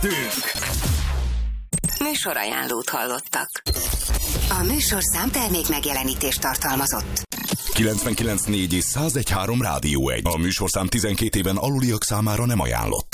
Műsorajánlót hallottak. A műsorszám termék megjelenítést tartalmazott. 99.4 és 101.3 Rádió 1. A műsorszám 12 éven aluliak számára nem ajánlott.